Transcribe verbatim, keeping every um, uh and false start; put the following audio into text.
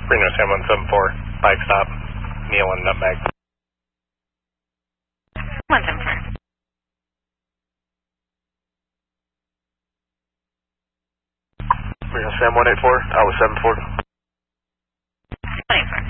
Reno Sam one seven four, bike stop, Neil and Nutmeg. one seven four. Reno Sam one eight four, Tower seven four. one eight four.